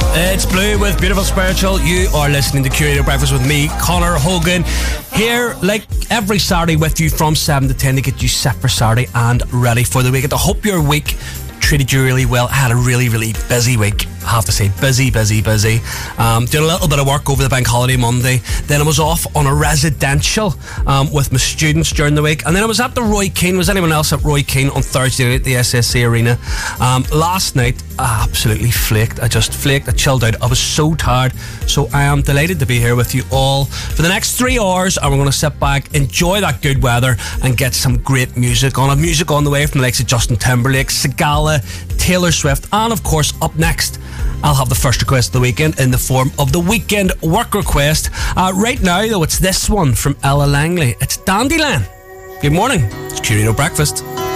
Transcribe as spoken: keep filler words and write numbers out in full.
It's Blue with Beautiful Spiritual. You are listening to Curator Breakfast with me, Conor Hogan, here like every Saturday with you from seven to ten to get you set for Saturday and ready for the weekend. I hope your week treated you really well. I had a really, really busy week. I have to say, busy, busy, busy. Um, doing a little bit of work over the bank holiday Monday. Then I was off on a residential um, with my students during the week. And then I was at the Roy Keane. Was anyone else at Roy Keane on Thursday night at the S S C Arena? Um, last night, I absolutely flaked. I just flaked. I chilled out. I was so tired. So I am delighted to be here with you all for the next three hours. And we're going to sit back, enjoy that good weather, and get some great music on. A music on the way from the likes of Justin Timberlake, Sigala, Taylor Swift, and of course, up next, I'll have the first request of the weekend in the form of the weekend work request. Uh, right now, though, it's this one from Ella Langley. It's Dandelion. Good morning. It's Curator Breakfast.